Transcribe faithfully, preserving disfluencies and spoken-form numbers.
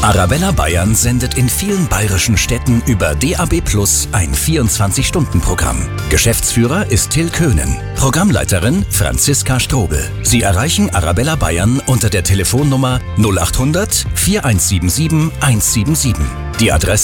Arabella Bayern sendet in vielen bayerischen Städten über D A B Plus ein vierundzwanzig-Stunden-Programm. Geschäftsführer ist Till Köhnen, Programmleiterin Franziska Strobel. Sie erreichen Arabella Bayern unter der Telefonnummer null acht hundert, vier eins sieben sieben, eins sieben sieben. Die Adresse